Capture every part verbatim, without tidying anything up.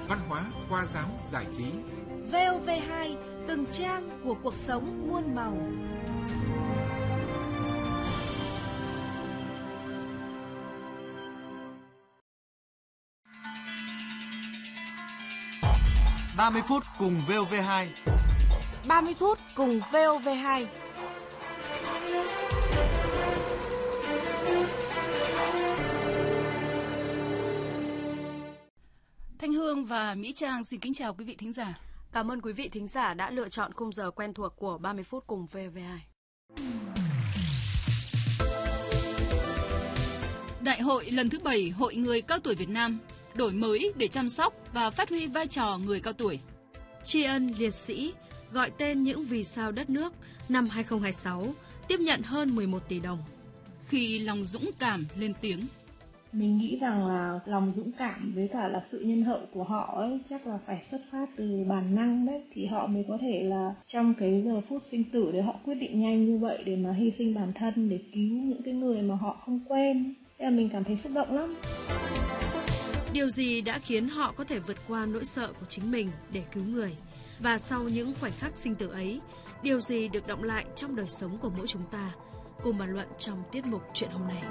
văn hóa, khoa giáo, giải trí. vê o vê hai, từng trang của cuộc sống muôn màu. ba mươi phút cùng vê o vê hai. ba mươi phút cùng vê o vê hai. Thanh Hương và Mỹ Trang xin kính chào quý vị thính giả. Cảm ơn quý vị thính giả đã lựa chọn khung giờ quen thuộc của ba mươi phút cùng vê o vê hai. Đại hội lần thứ bảy Hội Người Cao Tuổi Việt Nam, đổi mới để chăm sóc và phát huy vai trò người cao tuổi. Tri ân liệt sĩ, gọi tên những vì sao đất nước năm hai không hai sáu, tiếp nhận hơn mười một tỷ đồng. Khi lòng dũng cảm lên tiếng. Mình nghĩ rằng là lòng dũng cảm với cả là sự nhân hậu của họ ấy chắc là phải xuất phát từ bản năng đấy, thì họ mới có thể là trong cái giờ phút sinh tử để họ quyết định nhanh như vậy để mà hy sinh bản thân để cứu những cái người mà họ không quen. Thế là mình cảm thấy xúc động lắm. Điều gì đã khiến họ có thể vượt qua nỗi sợ của chính mình để cứu người? Và sau những khoảnh khắc sinh tử ấy, điều gì được động lại trong đời sống của mỗi chúng ta? Cùng bàn luận trong tiết mục Chuyện hôm nay.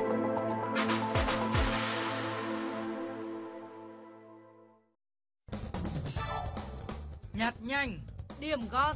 Nhặt nhanh, Điểm gọn.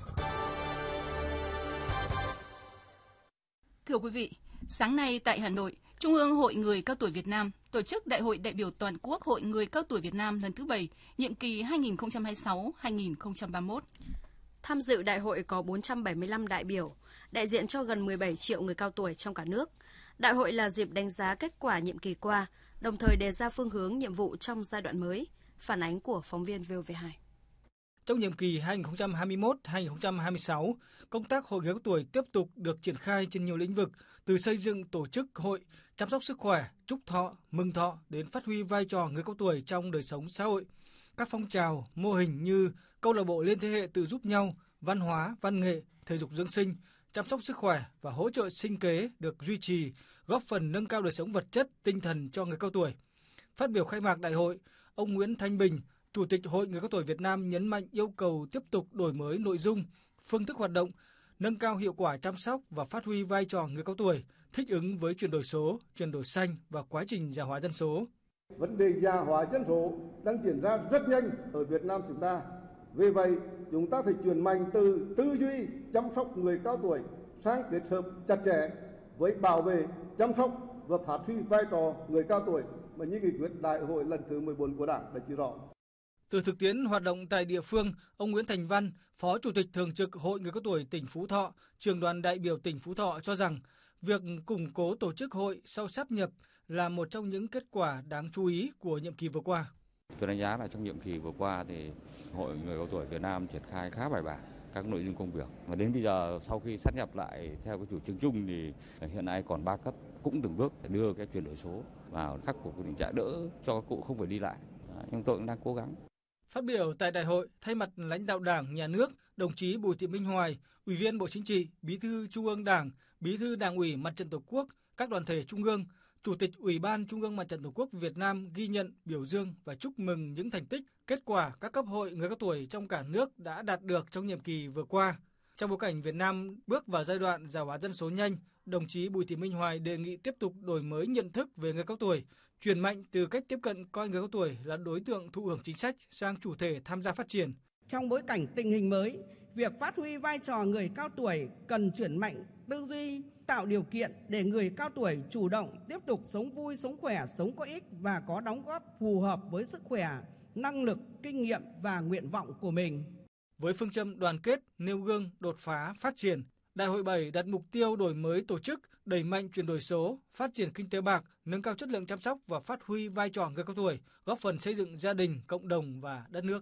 Thưa quý vị, sáng nay tại Hà Nội, Trung ương Hội Người Cao Tuổi Việt Nam tổ chức Đại hội đại biểu toàn quốc Hội Người Cao Tuổi Việt Nam lần thứ bảy, nhiệm kỳ hai nghìn không trăm hai mươi sáu đến hai nghìn không trăm ba mươi mốt. Tham dự đại hội có bốn trăm bảy mươi lăm đại biểu, đại diện cho gần mười bảy triệu người cao tuổi trong cả nước. Đại hội là dịp đánh giá kết quả nhiệm kỳ qua, đồng thời đề ra phương hướng nhiệm vụ trong giai đoạn mới. Phản ánh của phóng viên vê o vê hai. Trong nhiệm kỳ hai nghìn không trăm hai mươi mốt đến hai nghìn không trăm hai mươi sáu, công tác hội người cao tuổi tiếp tục được triển khai trên nhiều lĩnh vực, từ xây dựng tổ chức hội, chăm sóc sức khỏe, chúc thọ, mừng thọ đến phát huy vai trò người cao tuổi trong đời sống xã hội. Các phong trào, mô hình như câu lạc bộ liên thế hệ tự giúp nhau, văn hóa, văn nghệ, thể dục dưỡng sinh, chăm sóc sức khỏe và hỗ trợ sinh kế được duy trì, góp phần nâng cao đời sống vật chất, tinh thần cho người cao tuổi. Phát biểu khai mạc đại hội, ông Nguyễn Thanh Bình, Chủ tịch Hội Người Cao Tuổi Việt Nam nhấn mạnh yêu cầu tiếp tục đổi mới nội dung, phương thức hoạt động, nâng cao hiệu quả chăm sóc và phát huy vai trò người cao tuổi, thích ứng với chuyển đổi số, chuyển đổi xanh và quá trình già hóa dân số. Vấn đề già hóa dân số đang diễn ra rất nhanh ở Việt Nam chúng ta. Vì vậy, chúng ta phải chuyển mạnh từ tư duy chăm sóc người cao tuổi sang kết hợp chặt chẽ với bảo vệ, chăm sóc và phát huy vai trò người cao tuổi mà như nghị quyết đại hội lần thứ mười bốn của Đảng đã chỉ rõ. Từ thực tiễn hoạt động tại địa phương, ông Nguyễn Thành Văn, Phó Chủ tịch Thường trực Hội Người Cao Tuổi tỉnh Phú Thọ, Trưởng đoàn đại biểu tỉnh Phú Thọ cho rằng, việc củng cố tổ chức hội sau sáp nhập là một trong những kết quả đáng chú ý của nhiệm kỳ vừa qua. Tôi đánh giá là trong nhiệm kỳ vừa qua thì Hội Người Cao Tuổi Việt Nam triển khai khá bài bản các nội dung công việc. Và đến bây giờ sau khi sát nhập lại theo cái chủ trương chung thì hiện nay còn ba cấp, cũng từng bước để đưa cái chuyển đổi số vào, khắc phục tình trạng đỡ cho các cụ không phải đi lại. Nhưng tôi cũng đang cố gắng. Phát biểu tại đại hội, thay mặt lãnh đạo Đảng, Nhà nước, đồng chí Bùi Thị Minh Hoài, Ủy viên Bộ Chính trị, Bí thư Trung ương Đảng, Bí thư Đảng ủy Mặt trận Tổ quốc, các đoàn thể trung ương, Chủ tịch Ủy ban Trung ương Mặt trận Tổ quốc Việt Nam ghi nhận, biểu dương và chúc mừng những thành tích, kết quả các cấp hội người cao tuổi trong cả nước đã đạt được trong nhiệm kỳ vừa qua. Trong bối cảnh Việt Nam bước vào giai đoạn già hóa dân số nhanh, đồng chí Bùi Thị Minh Hoài đề nghị tiếp tục đổi mới nhận thức về người cao tuổi, chuyển mạnh từ cách tiếp cận coi người cao tuổi là đối tượng thụ hưởng chính sách sang chủ thể tham gia phát triển. Trong bối cảnh tình hình mới, việc phát huy vai trò người cao tuổi cần chuyển mạnh tư duy, tạo điều kiện để người cao tuổi chủ động tiếp tục sống vui, sống khỏe, sống có ích và có đóng góp phù hợp với sức khỏe, năng lực, kinh nghiệm và nguyện vọng của mình. Với phương châm đoàn kết, nêu gương, đột phá, phát triển, Đại hội bảy đặt mục tiêu đổi mới tổ chức, đẩy mạnh chuyển đổi số, phát triển kinh tế bạc, nâng cao chất lượng chăm sóc và phát huy vai trò người cao tuổi, góp phần xây dựng gia đình, cộng đồng và đất nước.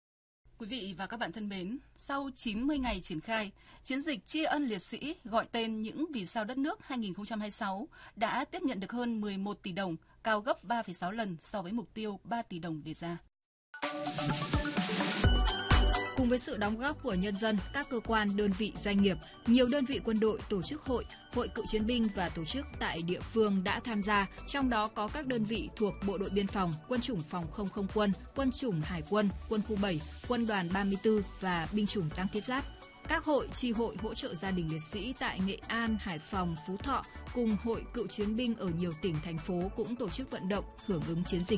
Quý vị và các bạn thân mến, sau chín mươi ngày triển khai, chiến dịch tri ân liệt sĩ gọi tên những vì sao đất nước hai nghìn không trăm hai mươi sáu đã tiếp nhận được hơn mười một tỷ đồng, cao gấp ba phẩy sáu lần so với mục tiêu ba tỷ đồng đề ra. Cùng với sự đóng góp của nhân dân, các cơ quan, đơn vị, doanh nghiệp, nhiều đơn vị quân đội, tổ chức hội, hội cựu chiến binh và tổ chức tại địa phương đã tham gia, trong đó có các đơn vị thuộc Bộ đội Biên phòng, Quân chủng Phòng không không quân, Quân chủng Hải quân, Quân khu bảy, Quân đoàn ba mươi tư và binh chủng tăng thiết giáp. Các hội, chi hội hỗ trợ gia đình liệt sĩ tại Nghệ An, Hải Phòng, Phú Thọ cùng hội cựu chiến binh ở nhiều tỉnh, thành phố cũng tổ chức vận động hưởng ứng chiến dịch.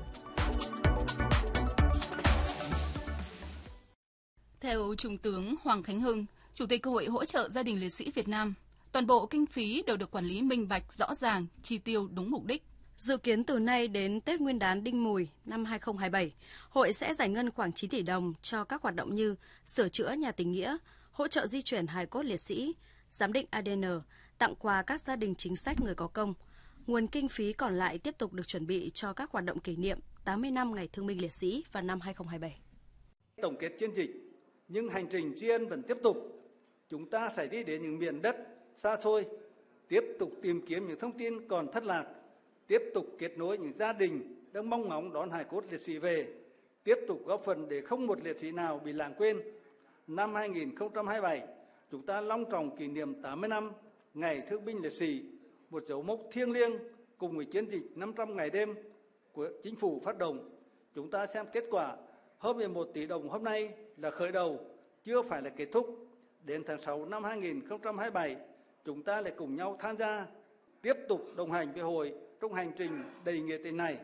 Theo Trung tướng Hoàng Khánh Hưng, Chủ tịch Hội hỗ trợ gia đình liệt sĩ Việt Nam, toàn bộ kinh phí đều được quản lý minh bạch, rõ ràng, chi tiêu đúng mục đích. Dự kiến từ nay đến Tết Nguyên đán Đinh Mùi năm hai không hai bảy, Hội sẽ giải ngân khoảng chín tỷ đồng cho các hoạt động như sửa chữa nhà tình nghĩa, hỗ trợ di chuyển hài cốt liệt sĩ, giám định a đê en, tặng quà các gia đình chính sách người có công. Nguồn kinh phí còn lại tiếp tục được chuẩn bị cho các hoạt động kỷ niệm tám mươi năm Ngày Thương binh Liệt sĩ vào năm hai không hai bảy. Tổng kết chiến dịch, nhưng hành trình tri ân vẫn tiếp tục. Chúng ta sẽ đi đến những miền đất xa xôi, tiếp tục tìm kiếm những thông tin còn thất lạc, tiếp tục kết nối những gia đình đang mong ngóng đón hài cốt liệt sĩ về, tiếp tục góp phần để không một liệt sĩ nào bị lãng quên. Năm hai không hai bảy, chúng ta long trọng kỷ niệm tám mươi năm Ngày Thương binh Liệt sĩ, một dấu mốc thiêng liêng cùng với chiến dịch năm trăm ngày đêm của chính phủ phát động. Chúng ta xem kết quả, hơn mười một tỷ đồng hôm nay là khởi đầu, chưa phải là kết thúc. Đến tháng sáu năm hai không hai bảy, chúng ta lại cùng nhau tham gia, tiếp tục đồng hành với hội trong hành trình đầy nghĩa tình này.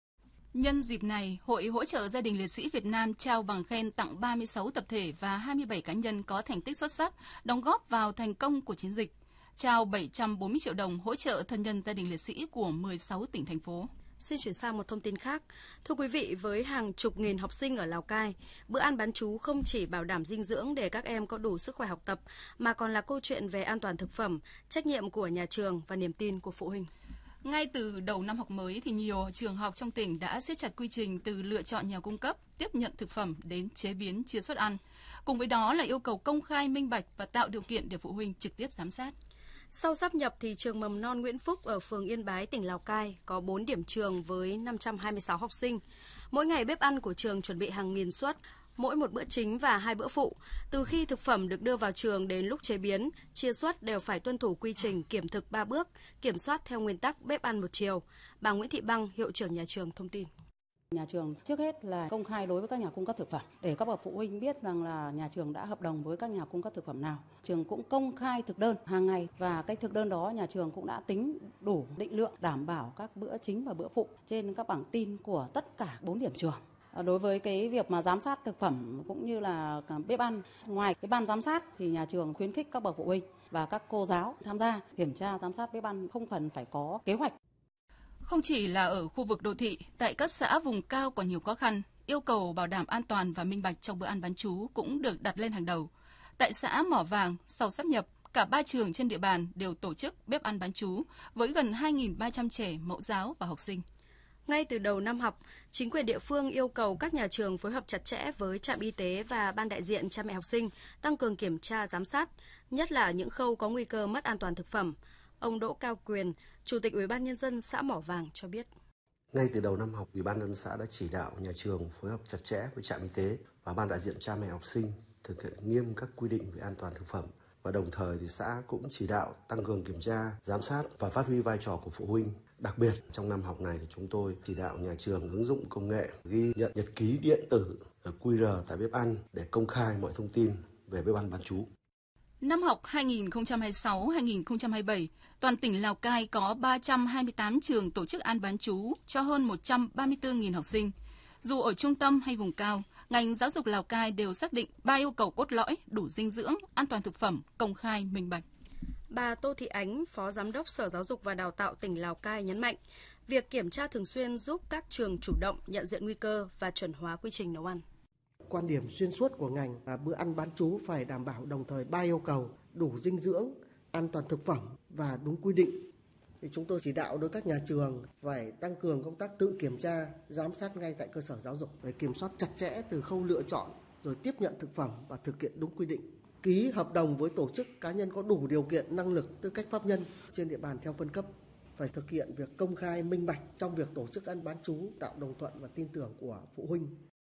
Nhân dịp này, Hội hỗ trợ gia đình liệt sĩ Việt Nam trao bằng khen tặng ba mươi sáu tập thể và hai mươi bảy cá nhân có thành tích xuất sắc, đóng góp vào thành công của chiến dịch. Trao bảy trăm bốn mươi triệu đồng hỗ trợ thân nhân gia đình liệt sĩ của mười sáu tỉnh, thành phố. Xin chuyển sang một thông tin khác. Thưa quý vị, với hàng chục nghìn học sinh ở Lào Cai, bữa ăn bán trú không chỉ bảo đảm dinh dưỡng để các em có đủ sức khỏe học tập, mà còn là câu chuyện về an toàn thực phẩm, trách nhiệm của nhà trường và niềm tin của phụ huynh. Ngay từ đầu năm học mới thì nhiều trường học trong tỉnh đã siết chặt quy trình từ lựa chọn nhà cung cấp, tiếp nhận thực phẩm đến chế biến, chia suất ăn. Cùng với đó là yêu cầu công khai, minh bạch và tạo điều kiện để phụ huynh trực tiếp giám sát. Sau sáp nhập thì trường mầm non Nguyễn Phúc ở phường Yên Bái, tỉnh Lào Cai có bốn điểm trường với năm trăm hai mươi sáu học sinh. Mỗi ngày bếp ăn của trường chuẩn bị hàng nghìn suất, mỗi một bữa chính và hai bữa phụ. Từ khi thực phẩm được đưa vào trường đến lúc chế biến, chia suất đều phải tuân thủ quy trình kiểm thực ba bước, kiểm soát theo nguyên tắc bếp ăn một chiều. Bà Nguyễn Thị Băng, hiệu trưởng nhà trường thông tin. Nhà trường trước hết là công khai đối với các nhà cung cấp thực phẩm để các bậc phụ huynh biết rằng là nhà trường đã hợp đồng với các nhà cung cấp thực phẩm nào. Trường cũng công khai thực đơn hàng ngày và cái thực đơn đó nhà trường cũng đã tính đủ định lượng đảm bảo các bữa chính và bữa phụ trên các bảng tin của tất cả bốn điểm trường. Đối với cái việc mà giám sát thực phẩm cũng như là bếp ăn, ngoài cái ban giám sát thì nhà trường khuyến khích các bậc phụ huynh và các cô giáo tham gia kiểm tra giám sát bếp ăn không cần phải có kế hoạch. Không chỉ là ở khu vực đô thị, tại các xã vùng cao còn nhiều khó khăn, yêu cầu bảo đảm an toàn và minh bạch trong bữa ăn bán trú cũng được đặt lên hàng đầu. Tại xã Mỏ Vàng, sau sáp nhập, cả ba trường trên địa bàn đều tổ chức bếp ăn bán trú với gần hai nghìn ba trăm trẻ mẫu giáo và học sinh. Ngay từ đầu năm học, chính quyền địa phương yêu cầu các nhà trường phối hợp chặt chẽ với trạm y tế và ban đại diện cha mẹ học sinh, tăng cường kiểm tra giám sát, nhất là những khâu có nguy cơ mất an toàn thực phẩm. Ông Đỗ Cao Quyền, Chủ tịch Ủy ban Nhân dân xã Mỏ Vàng cho biết. Ngay từ đầu năm học, Ủy ban Nhân dân xã đã chỉ đạo nhà trường phối hợp chặt chẽ với trạm y tế và ban đại diện cha mẹ học sinh thực hiện nghiêm các quy định về an toàn thực phẩm. Và đồng thời thì xã cũng chỉ đạo tăng cường kiểm tra, giám sát và phát huy vai trò của phụ huynh. Đặc biệt trong năm học này thì chúng tôi chỉ đạo nhà trường ứng dụng công nghệ ghi nhận nhật ký điện tử quy rờ tại bếp ăn để công khai mọi thông tin về bếp ăn bán trú. Năm học hai nghìn không trăm hai mươi sáu hai nghìn không trăm hai mươi bảy, toàn tỉnh Lào Cai có ba trăm hai mươi tám trường tổ chức ăn bán trú cho hơn một trăm ba mươi tư nghìn học sinh. Dù ở trung tâm hay vùng cao, ngành giáo dục Lào Cai đều xác định ba yêu cầu cốt lõi đủ dinh dưỡng, an toàn thực phẩm, công khai, minh bạch. Bà Tô Thị Ánh, Phó Giám đốc Sở Giáo dục và Đào tạo tỉnh Lào Cai nhấn mạnh, việc kiểm tra thường xuyên giúp các trường chủ động nhận diện nguy cơ và chuẩn hóa quy trình nấu ăn. Quan điểm xuyên suốt của ngành là bữa ăn bán trú phải đảm bảo đồng thời ba yêu cầu đủ dinh dưỡng, an toàn thực phẩm và đúng quy định. Thì chúng tôi chỉ đạo đối các nhà trường phải tăng cường công tác tự kiểm tra, giám sát ngay tại cơ sở giáo dục, phải kiểm soát chặt chẽ từ khâu lựa chọn rồi tiếp nhận thực phẩm và thực hiện đúng quy định. Ký hợp đồng với tổ chức cá nhân có đủ điều kiện, năng lực, tư cách pháp nhân trên địa bàn theo phân cấp. Phải thực hiện việc công khai, minh bạch trong việc tổ chức ăn bán trú, tạo đồng thuận và tin tưởng của phụ huynh.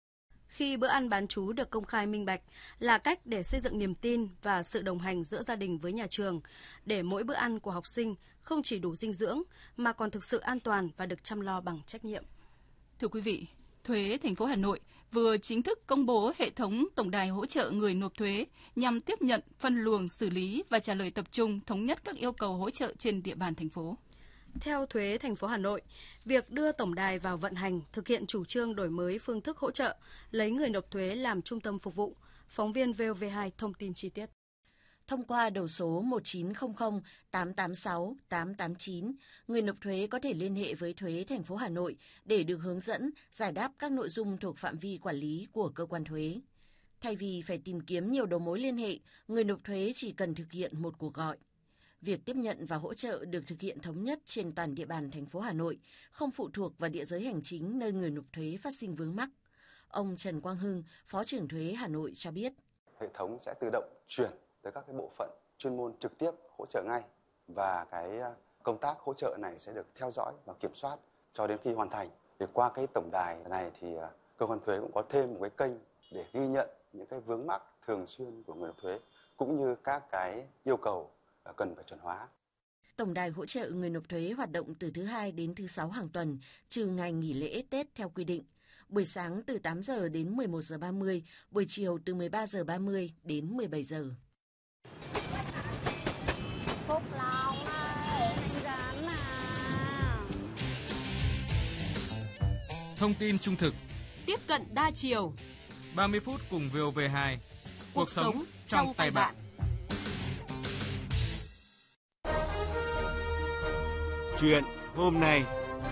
Khi bữa ăn bán trú được công khai minh bạch là cách để xây dựng niềm tin và sự đồng hành giữa gia đình với nhà trường, để mỗi bữa ăn của học sinh không chỉ đủ dinh dưỡng mà còn thực sự an toàn và được chăm lo bằng trách nhiệm. Thưa quý vị, Thuế thành phố Hà Nội vừa chính thức công bố hệ thống tổng đài hỗ trợ người nộp thuế nhằm tiếp nhận, phân luồng, xử lý và trả lời tập trung thống nhất các yêu cầu hỗ trợ trên địa bàn thành phố. Theo Thuế thành phố Hà Nội, việc đưa tổng đài vào vận hành thực hiện chủ trương đổi mới phương thức hỗ trợ, lấy người nộp thuế làm trung tâm phục vụ. Phóng viên vê o vê hai thông tin chi tiết. Thông qua đầu số một chín không không tám tám sáu tám tám chín, người nộp thuế có thể liên hệ với Thuế thành phố Hà Nội để được hướng dẫn, giải đáp các nội dung thuộc phạm vi quản lý của cơ quan thuế. Thay vì phải tìm kiếm nhiều đầu mối liên hệ, người nộp thuế chỉ cần thực hiện một cuộc gọi. Việc tiếp nhận và hỗ trợ được thực hiện thống nhất trên toàn địa bàn thành phố Hà Nội, không phụ thuộc vào địa giới hành chính nơi người nộp thuế phát sinh vướng mắc. Ông Trần Quang Hưng, Phó trưởng Thuế Hà Nội cho biết. Hệ thống sẽ tự động chuyển tới các cái bộ phận chuyên môn trực tiếp hỗ trợ ngay, và cái công tác hỗ trợ này sẽ được theo dõi và kiểm soát cho đến khi hoàn thành. Thì qua cái tổng đài này thì cơ quan thuế cũng có thêm một cái kênh để ghi nhận những cái vướng mắc thường xuyên của người nộp thuế cũng như các cái yêu cầu cần phải chuẩn hóa. Tổng đài hỗ trợ người nộp thuế hoạt động từ thứ hai đến thứ sáu hàng tuần, trừ ngày nghỉ lễ Tết theo quy định. Buổi sáng từ tám giờ đến mười một giờ ba mươi, buổi chiều từ mười ba giờ ba mươi đến mười bảy giờ. Phúc Long ơi, rán à. Thông tin trung thực, tiếp cận đa chiều. ba mươi phút cùng vê o vê hai. Cuộc, Cuộc sống trong tay bạn. Chuyện hôm nay.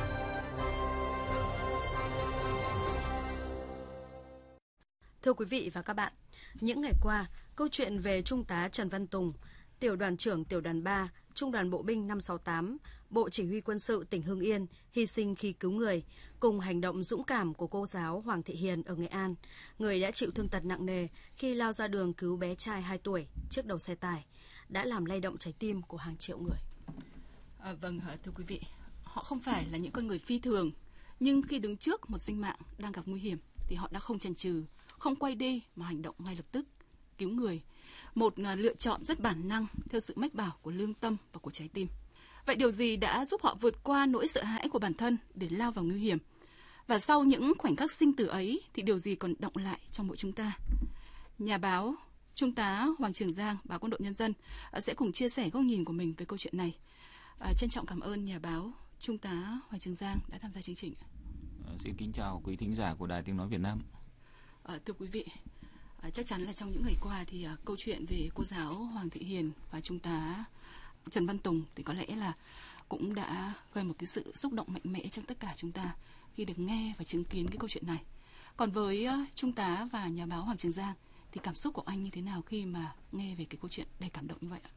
Thưa quý vị và các bạn, những ngày qua, câu chuyện về Trung tá Trần Văn Tùng, tiểu đoàn trưởng tiểu đoàn ba, Trung đoàn Bộ binh năm sáu tám, Bộ Chỉ huy Quân sự tỉnh Hưng Yên hy sinh khi cứu người, cùng hành động dũng cảm của cô giáo Hoàng Thị Hiền ở Nghệ An, người đã chịu thương tật nặng nề khi lao ra đường cứu bé trai hai tuổi trước đầu xe tải, đã làm lay động trái tim của hàng triệu người. À, vâng, thưa quý vị, họ không phải là những con người phi thường, nhưng khi đứng trước một sinh mạng đang gặp nguy hiểm thì họ đã không chần chừ, không quay đi mà hành động ngay lập tức, cứu người. Một lựa chọn rất bản năng theo sự mách bảo của lương tâm và của trái tim. Vậy điều gì đã giúp họ vượt qua nỗi sợ hãi của bản thân để lao vào nguy hiểm? Và sau những khoảnh khắc sinh tử ấy thì điều gì còn đọng lại trong mỗi chúng ta? Nhà báo Trung tá Hoàng Trường Giang, báo Quân đội Nhân dân sẽ cùng chia sẻ góc nhìn của mình về câu chuyện này. À, trân trọng cảm ơn nhà báo Trung tá Hoàng Trường Giang đã tham gia chương trình. À, xin kính chào quý thính giả của Đài Tiếng nói Việt Nam. À, thưa quý vị, à, chắc chắn là trong những ngày qua thì à, câu chuyện về cô giáo Hoàng Thị Hiền và Trung tá Trần Văn Tùng thì có lẽ là cũng đã gây một cái sự xúc động mạnh mẽ trong tất cả chúng ta khi được nghe và chứng kiến cái câu chuyện này. Còn với uh, Trung tá và nhà báo Hoàng Trường Giang thì cảm xúc của anh như thế nào khi mà nghe về cái câu chuyện đầy cảm động như vậy ạ?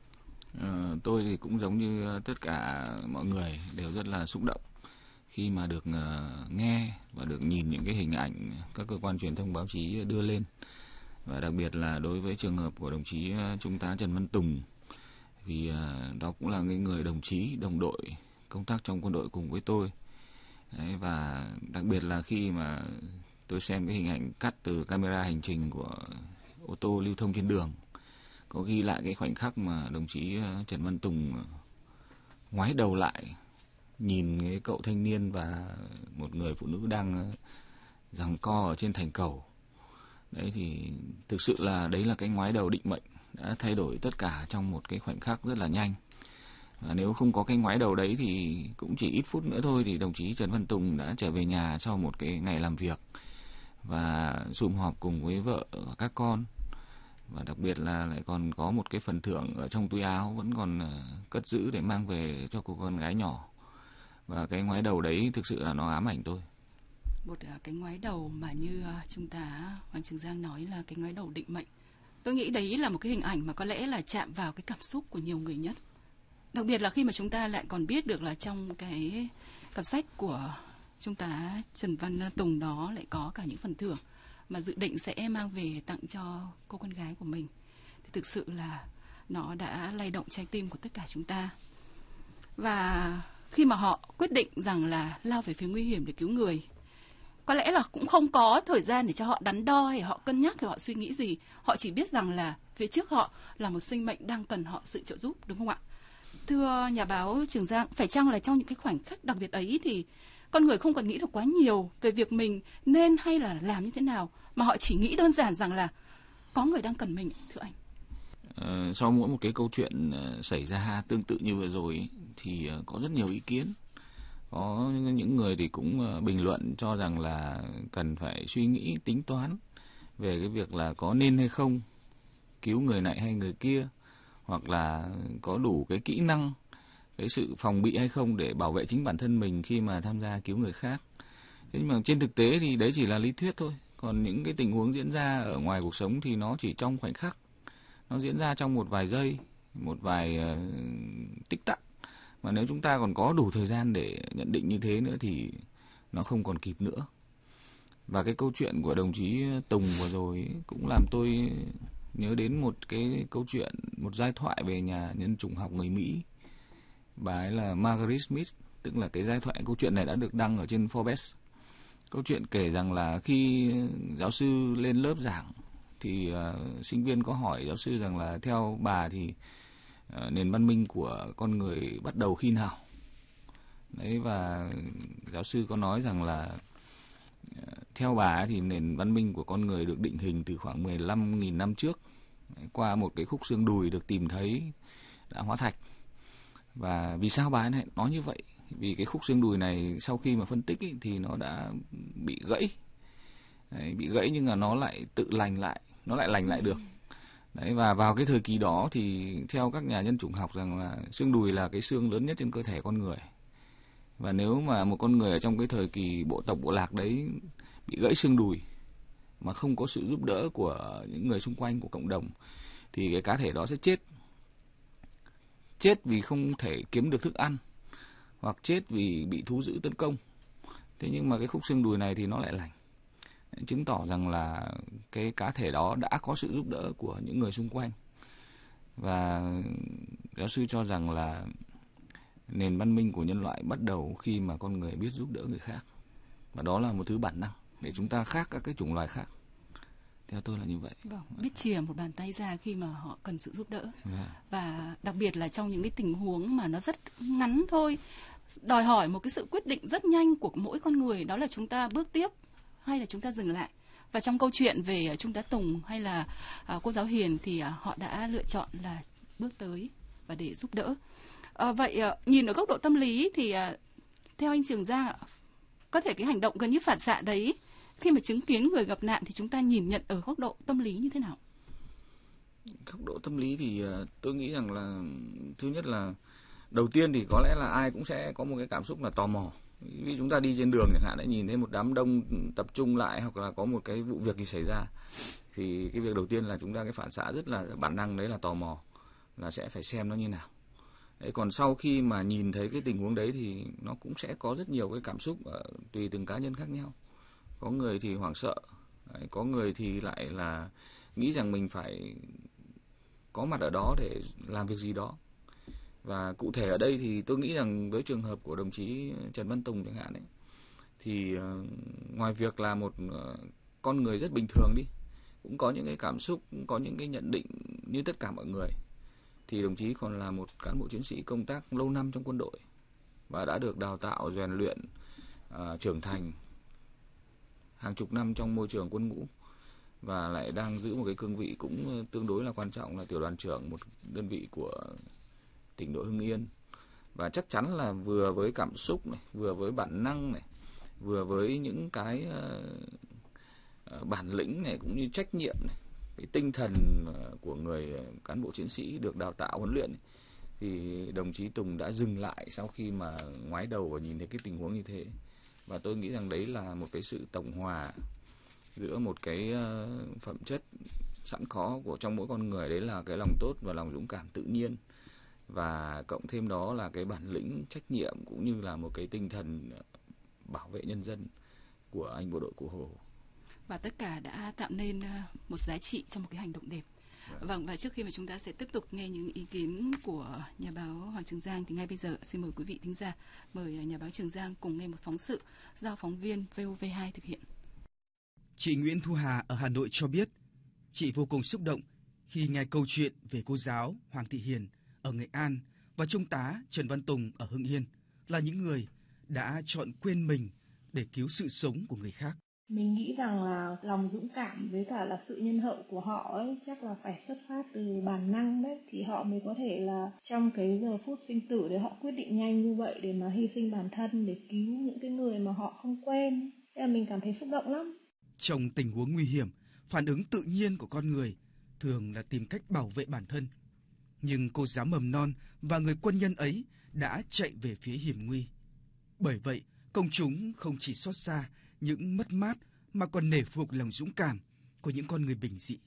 À, tôi thì cũng giống như tất cả mọi người đều rất là xúc động khi mà được uh, nghe và được nhìn những cái hình ảnh các cơ quan truyền thông báo chí đưa lên, và đặc biệt là đối với trường hợp của đồng chí uh, Trung tá Trần Văn Tùng, vì uh, đó cũng là cái người đồng chí đồng đội công tác trong quân đội cùng với tôi. Đấy, và đặc biệt là khi mà tôi xem cái hình ảnh cắt từ camera hành trình của ô tô lưu thông trên đường, có ghi lại cái khoảnh khắc mà đồng chí Trần Văn Tùng ngoái đầu lại nhìn cái cậu thanh niên và một người phụ nữ đang giằng co ở trên thành cầu. Đấy thì thực sự là đấy là cái ngoái đầu định mệnh, đã thay đổi tất cả trong một cái khoảnh khắc rất là nhanh. Và nếu không có cái ngoái đầu đấy thì cũng chỉ ít phút nữa thôi thì đồng chí Trần Văn Tùng đã trở về nhà sau một cái ngày làm việc và sum họp cùng với vợ và các con. Và đặc biệt là lại còn có một cái phần thưởng ở trong túi áo vẫn còn cất giữ để mang về cho cô con gái nhỏ. Và cái ngoái đầu đấy thực sự là nó ám ảnh tôi. Một cái ngoái đầu mà như Trung tá Hoàng Trường Giang nói là cái ngoái đầu định mệnh. Tôi nghĩ đấy là một cái hình ảnh mà có lẽ là chạm vào cái cảm xúc của nhiều người nhất. Đặc biệt là khi mà chúng ta lại còn biết được là trong cái cặp sách của Trung tá Trần Văn Tùng đó lại có cả những phần thưởng mà dự định sẽ mang về tặng cho cô con gái của mình. Thì thực sự là nó đã lay động trái tim của tất cả chúng ta. Và khi mà họ quyết định rằng là lao về phía nguy hiểm để cứu người, có lẽ là cũng không có thời gian để cho họ đắn đo hay họ cân nhắc hay họ suy nghĩ gì. Họ chỉ biết rằng là phía trước họ là một sinh mệnh đang cần họ sự trợ giúp, đúng không ạ? Thưa nhà báo Trường Giang, phải chăng là trong những cái khoảnh khắc đặc biệt ấy thì con người không cần nghĩ được quá nhiều về việc mình nên hay là làm như thế nào, mà họ chỉ nghĩ đơn giản rằng là có người đang cần mình, thưa anh? Ờ, sau mỗi một cái câu chuyện uh, xảy ra tương tự như vừa rồi ấy, thì uh, có rất nhiều ý kiến. Có những người thì cũng uh, bình luận cho rằng là cần phải suy nghĩ tính toán về cái việc là có nên hay không cứu người này hay người kia, hoặc là có đủ cái kỹ năng, cái sự phòng bị hay không để bảo vệ chính bản thân mình khi mà tham gia cứu người khác. Thế nhưng mà trên thực tế thì đấy chỉ là lý thuyết thôi. Còn những cái tình huống diễn ra ở ngoài cuộc sống thì nó chỉ trong khoảnh khắc. Nó diễn ra trong một vài giây, một vài uh, tích tắc. Mà nếu chúng ta còn có đủ thời gian để nhận định như thế nữa thì nó không còn kịp nữa. Và cái câu chuyện của đồng chí Tùng vừa rồi ấy, cũng làm tôi nhớ đến một cái câu chuyện, một giai thoại về nhà nhân chủng học người Mỹ. Bà ấy là Margaret Smith, tức là cái giai thoại, câu chuyện này đã được đăng ở trên Forbes. Câu chuyện kể rằng là khi giáo sư lên lớp giảng thì uh, sinh viên có hỏi giáo sư rằng là theo bà thì uh, nền văn minh của con người bắt đầu khi nào? Đấy, và giáo sư có nói rằng là uh, theo bà ấy thì nền văn minh của con người được định hình từ khoảng mười lăm nghìn năm trước, đấy, qua một cái khúc xương đùi được tìm thấy đã hóa thạch. Và vì sao bà ấy lại nói như vậy? Vì cái khúc xương đùi này sau khi mà phân tích ý, thì nó đã bị gãy. Đấy, bị gãy nhưng mà nó lại tự lành lại, nó lại lành lại được. Đấy, và vào cái thời kỳ đó thì theo các nhà nhân chủng học rằng là xương đùi là cái xương lớn nhất trên cơ thể con người. Và nếu mà một con người ở trong cái thời kỳ bộ tộc bộ lạc đấy bị gãy xương đùi mà không có sự giúp đỡ của những người xung quanh, của cộng đồng, thì cái cá thể đó sẽ chết. Chết vì không thể kiếm được thức ăn, hoặc chết vì bị thú dữ tấn công. Thế nhưng mà cái khúc xương đùi này thì nó lại lành, chứng tỏ rằng là cái cá thể đó đã có sự giúp đỡ của những người xung quanh. Và giáo sư cho rằng là nền văn minh của nhân loại bắt đầu khi mà con người biết giúp đỡ người khác. Và đó là một thứ bản năng để chúng ta khác các cái chủng loài khác. Theo tôi là như vậy. Vâng, biết chìa một bàn tay ra khi mà họ cần sự giúp đỡ. Yeah. Và đặc biệt là trong những cái tình huống mà nó rất ngắn thôi, đòi hỏi một cái sự quyết định rất nhanh của mỗi con người, đó là chúng ta bước tiếp hay là chúng ta dừng lại. Và trong câu chuyện về Trung tá Tùng hay là uh, cô giáo Hiền thì uh, họ đã lựa chọn là bước tới và để giúp đỡ. Uh, vậy uh, nhìn ở góc độ tâm lý thì uh, theo anh Trường Giang ạ, có thể cái hành động gần như phản xạ đấy khi mà chứng kiến người gặp nạn thì chúng ta nhìn nhận ở góc độ tâm lý như thế nào? Góc độ tâm lý thì uh, tôi nghĩ rằng là thứ nhất là đầu tiên thì có lẽ là ai cũng sẽ có một cái cảm xúc là tò mò. Vì chúng ta đi trên đường chẳng hạn, đã nhìn thấy một đám đông tập trung lại hoặc là có một cái vụ việc gì xảy ra, thì cái việc đầu tiên là chúng ta cái phản xạ rất là bản năng đấy là tò mò, là sẽ phải xem nó như nào. Đấy, còn sau khi mà nhìn thấy cái tình huống đấy thì nó cũng sẽ có rất nhiều cái cảm xúc uh, tùy từng cá nhân khác nhau. Có người thì hoảng sợ, đấy, có người thì lại là nghĩ rằng mình phải có mặt ở đó để làm việc gì đó. Và cụ thể ở đây thì tôi nghĩ rằng với trường hợp của đồng chí Trần Văn Tùng chẳng hạn ấy, thì uh, ngoài việc là một uh, con người rất bình thường đi, cũng có những cái cảm xúc, cũng có những cái nhận định như tất cả mọi người, thì đồng chí còn là một cán bộ chiến sĩ công tác lâu năm trong quân đội và đã được đào tạo, rèn luyện, uh, trưởng thành hàng chục năm trong môi trường quân ngũ, và lại đang giữ một cái cương vị cũng tương đối là quan trọng là tiểu đoàn trưởng một đơn vị của tỉnh đội Hưng Yên. Và chắc chắn là vừa với cảm xúc này, vừa với bản năng này, vừa với những cái uh, bản lĩnh này, cũng như trách nhiệm này, cái tinh thần uh, của người cán bộ chiến sĩ được đào tạo huấn luyện này, thì đồng chí Tùng đã dừng lại sau khi mà ngoái đầu và nhìn thấy cái tình huống như thế. Và tôi nghĩ rằng đấy là một cái sự tổng hòa giữa một cái uh, phẩm chất sẵn có của trong mỗi con người, đấy là cái lòng tốt và lòng dũng cảm tự nhiên, và cộng thêm đó là cái bản lĩnh, trách nhiệm cũng như là một cái tinh thần bảo vệ nhân dân của anh bộ đội Cụ Hồ. Và tất cả đã tạo nên một giá trị trong một cái hành động đẹp. Vâng, và trước khi mà chúng ta sẽ tiếp tục nghe những ý kiến của nhà báo Hoàng Trường Giang thì ngay bây giờ xin mời quý vị thính giả, mời nhà báo Trường Giang cùng nghe một phóng sự do phóng viên vê o vê hai thực hiện. Chị Nguyễn Thu Hà ở Hà Nội cho biết, chị vô cùng xúc động khi nghe câu chuyện về cô giáo Hoàng Thị Hiền ở Nghệ An và Trung tá Trần Văn Tùng ở Hưng Yên là những người đã chọn quên mình để cứu sự sống của người khác. Mình nghĩ rằng là lòng dũng cảm với cả là sự nhân hậu của họ ấy chắc là phải xuất phát từ bản năng đấy, thì họ mới có thể là trong cái giờ phút sinh tử để họ quyết định nhanh như vậy để mà hy sinh bản thân để cứu những cái người mà họ không quen. Thế là mình cảm thấy xúc động lắm. Trong tình huống nguy hiểm, phản ứng tự nhiên của con người thường là tìm cách bảo vệ bản thân. Nhưng cô giáo mầm non và người quân nhân ấy đã chạy về phía hiểm nguy. Bởi vậy, công chúng không chỉ xót xa những mất mát mà còn nể phục lòng dũng cảm của những con người bình dị.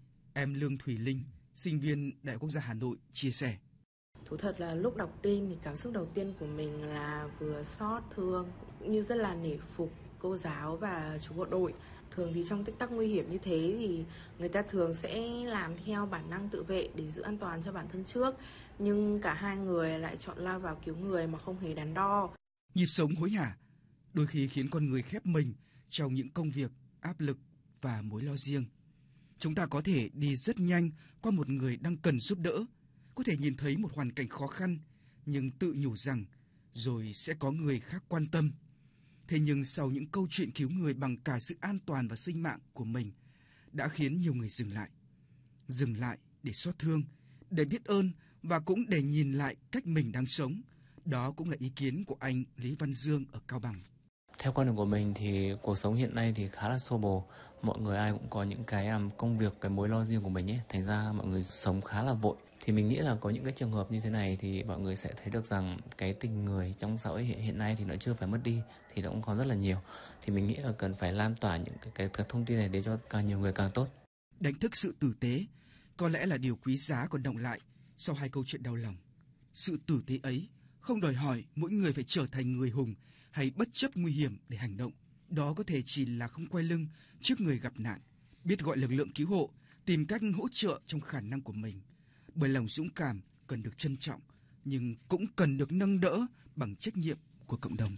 Em Lương Thùy Linh, sinh viên Đại học Quốc gia Hà Nội chia sẻ. Thú thật là lúc đọc tin thì cảm xúc đầu tiên của mình là vừa xót thương cũng như rất là nể phục cô giáo và chú bộ đội. Thường thì trong tích tắc nguy hiểm như thế thì người ta thường sẽ làm theo bản năng tự vệ để giữ an toàn cho bản thân trước. Nhưng cả hai người lại chọn lao vào cứu người mà không hề đắn đo. Nhịp sống hối hả đôi khi khiến con người khép mình trong những công việc, áp lực và mối lo riêng. Chúng ta có thể đi rất nhanh qua một người đang cần giúp đỡ, có thể nhìn thấy một hoàn cảnh khó khăn, nhưng tự nhủ rằng rồi sẽ có người khác quan tâm. Thế nhưng sau những câu chuyện cứu người bằng cả sự an toàn và sinh mạng của mình đã khiến nhiều người dừng lại. Dừng lại để xót thương, để biết ơn và cũng để nhìn lại cách mình đang sống. Đó cũng là ý kiến của anh Lý Văn Dương ở Cao Bằng. Theo quan điểm của mình thì cuộc sống hiện nay thì khá là xô bồ. Mọi người ai cũng có những cái công việc, cái mối lo riêng của mình ấy. Thành ra mọi người sống khá là vội. Thì mình nghĩ là có những cái trường hợp như thế này thì mọi người sẽ thấy được rằng cái tình người trong xã hội hiện, hiện nay thì nó chưa phải mất đi, thì nó cũng còn rất là nhiều. Thì mình nghĩ là cần phải lan tỏa những cái, cái, cái thông tin này để cho càng nhiều người càng tốt. Đánh thức sự tử tế có lẽ là điều quý giá còn đọng lại sau hai câu chuyện đau lòng. Sự tử tế ấy không đòi hỏi mỗi người phải trở thành người hùng hay bất chấp nguy hiểm để hành động. Đó có thể chỉ là không quay lưng trước người gặp nạn, biết gọi lực lượng cứu hộ, tìm cách hỗ trợ trong khả năng của mình. Bởi lòng dũng cảm cần được trân trọng, nhưng cũng cần được nâng đỡ bằng trách nhiệm của cộng đồng.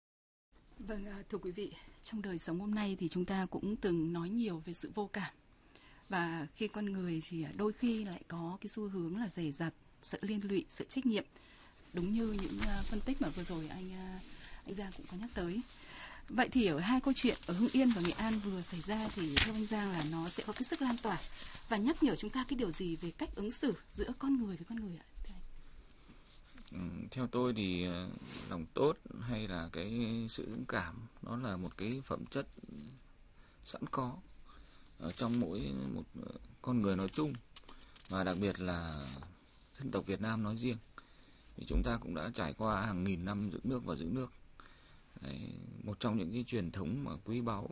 Vâng, thưa quý vị, trong đời sống hôm nay thì chúng ta cũng từng nói nhiều về sự vô cảm. Và khi con người thì đôi khi lại có cái xu hướng là dè dặt, sợ liên lụy, sợ trách nhiệm. Đúng như những uh, phân tích mà vừa rồi anh uh, anh Giang cũng có nhắc tới. Vậy thì ở hai câu chuyện ở Hưng Yên và Nghệ An vừa xảy ra thì theo anh Giang là nó sẽ có cái sức lan tỏa và nhắc nhở chúng ta cái điều gì về cách ứng xử giữa con người với con người ạ? Ừ, theo tôi thì lòng tốt hay là cái sự dũng cảm nó là một cái phẩm chất sẵn có ở trong mỗi một con người nói chung, và đặc biệt là dân tộc Việt Nam nói riêng. Thì chúng ta cũng đã trải qua hàng nghìn năm giữ nước và giữ nước. Đấy, một trong những cái truyền thống mà quý báu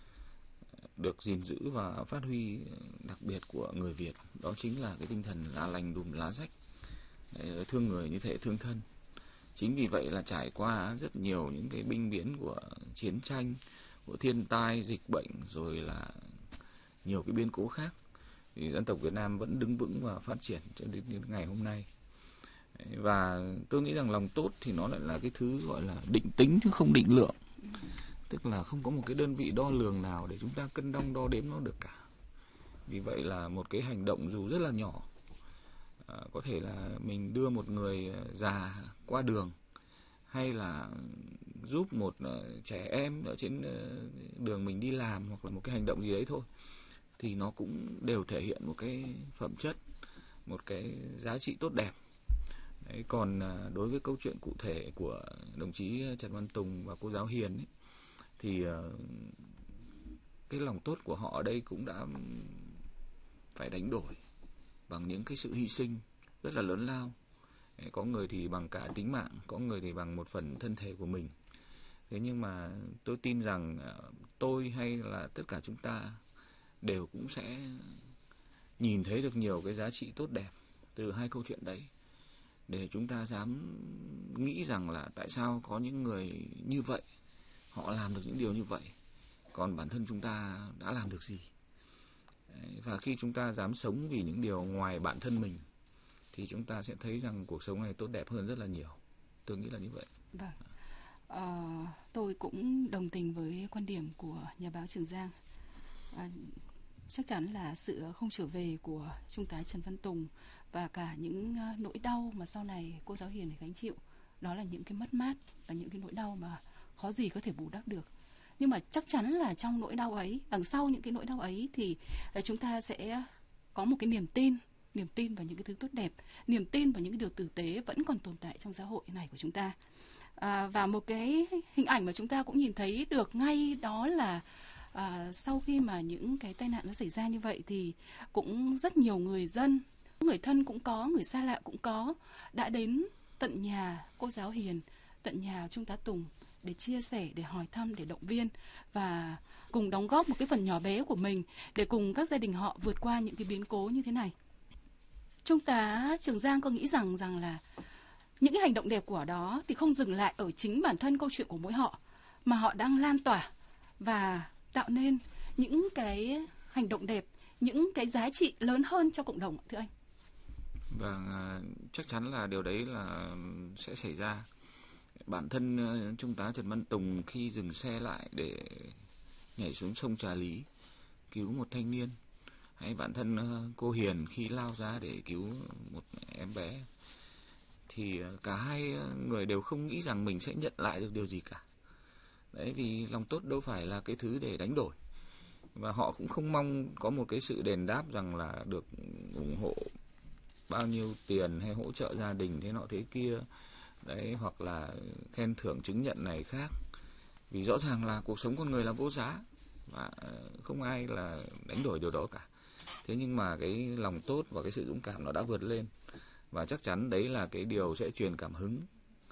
được gìn giữ và phát huy đặc biệt của người Việt, đó chính là cái tinh thần lá lành đùm lá rách. Đấy, thương người như thể thương thân. Chính vì vậy là trải qua rất nhiều những cái binh biến của chiến tranh, của thiên tai, dịch bệnh, rồi là nhiều cái biến cố khác, thì dân tộc Việt Nam vẫn đứng vững và phát triển cho đến ngày hôm nay. Và tôi nghĩ rằng lòng tốt thì nó lại là cái thứ gọi là định tính chứ không định lượng. Tức là không có một cái đơn vị đo lường nào để chúng ta cân đong đo đếm nó được cả. Vì vậy là một cái hành động dù rất là nhỏ, à, có thể là mình đưa một người già qua đường, hay là giúp một trẻ em ở trên đường mình đi làm, hoặc là một cái hành động gì đấy thôi, thì nó cũng đều thể hiện một cái phẩm chất, một cái giá trị tốt đẹp. Đấy, còn đối với câu chuyện cụ thể của đồng chí Trần Văn Tùng và cô giáo Hiền ấy, thì cái lòng tốt của họ ở đây cũng đã phải đánh đổi bằng những cái sự hy sinh rất là lớn lao. Đấy, có người thì bằng cả tính mạng, có người thì bằng một phần thân thể của mình. Thế nhưng mà tôi tin rằng tôi hay là tất cả chúng ta đều cũng sẽ nhìn thấy được nhiều cái giá trị tốt đẹp từ hai câu chuyện đấy, để chúng ta dám nghĩ rằng là tại sao có những người như vậy họ làm được những điều như vậy, còn bản thân chúng ta đã làm được gì. Và khi chúng ta dám sống vì những điều ngoài bản thân mình thì chúng ta sẽ thấy rằng cuộc sống này tốt đẹp hơn rất là nhiều. Tôi nghĩ là như vậy. Vâng. À, tôi cũng đồng tình với quan điểm của nhà báo Trường Giang. À, chắc chắn là sự không trở về của Trung tá Trần Văn Tùng và cả những nỗi đau mà sau này cô giáo Hiền phải gánh chịu, đó là những cái mất mát và những cái nỗi đau mà khó gì có thể bù đắp được. Nhưng mà chắc chắn là trong nỗi đau ấy, đằng sau những cái nỗi đau ấy thì chúng ta sẽ có một cái niềm tin, niềm tin vào những cái thứ tốt đẹp, niềm tin vào những cái điều tử tế vẫn còn tồn tại trong xã hội này của chúng ta. À, và một cái hình ảnh mà chúng ta cũng nhìn thấy được ngay đó là à, sau khi mà những cái tai nạn nó xảy ra như vậy thì cũng rất nhiều người dân, người thân cũng có, người xa lạ cũng có, đã đến tận nhà cô giáo Hiền, tận nhà Trung tá Tùng để chia sẻ, để hỏi thăm, để động viên và cùng đóng góp một cái phần nhỏ bé của mình để cùng các gia đình họ vượt qua những cái biến cố như thế này. Trung tá Trường Giang có nghĩ rằng rằng là những cái hành động đẹp của đó thì không dừng lại ở chính bản thân câu chuyện của mỗi họ, mà họ đang lan tỏa và tạo nên những cái hành động đẹp, những cái giá trị lớn hơn cho cộng đồng, thưa anh? Vâng, chắc chắn là điều đấy là sẽ xảy ra. Bản thân Trung tá Trần Văn Tùng khi dừng xe lại để nhảy xuống sông Trà Lý cứu một thanh niên, hay bản thân cô Hiền khi lao ra để cứu một em bé, thì cả hai người đều không nghĩ rằng mình sẽ nhận lại được điều gì cả. Đấy, vì lòng tốt đâu phải là cái thứ để đánh đổi. Và họ cũng không mong có một cái sự đền đáp rằng là được ủng hộ bao nhiêu tiền hay hỗ trợ gia đình thế nọ thế kia. Đấy, hoặc là khen thưởng chứng nhận này khác. Vì rõ ràng là cuộc sống con người là vô giá và không ai là đánh đổi điều đó cả. Thế nhưng mà cái lòng tốt và cái sự dũng cảm nó đã vượt lên. Và chắc chắn đấy là cái điều sẽ truyền cảm hứng.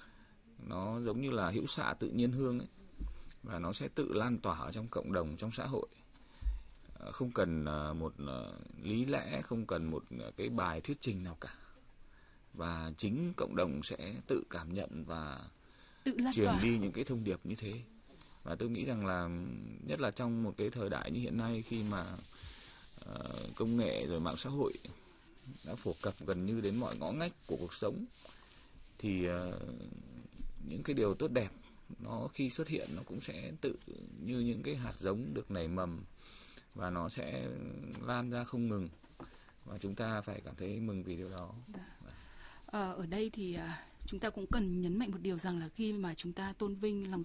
Nó giống như là hữu xạ tự nhiên hương ấy. Và nó sẽ tự lan tỏa ở trong cộng đồng, trong xã hội. Không cần một lý lẽ, không cần một cái bài thuyết trình nào cả. Và chính cộng đồng sẽ tự cảm nhận và truyền đi những cái thông điệp như thế. Và tôi nghĩ rằng là nhất là trong một cái thời đại như hiện nay, khi mà uh, công nghệ rồi mạng xã hội đã phổ cập gần như đến mọi ngõ ngách của cuộc sống, thì uh, những cái điều tốt đẹp nó khi xuất hiện nó cũng sẽ tự như những cái hạt giống được nảy mầm và nó sẽ lan ra không ngừng, và chúng ta phải cảm thấy mừng vì điều đó. Ờ, ở đây thì à, chúng ta cũng cần nhấn mạnh một điều rằng là khi mà chúng ta tôn vinh lòng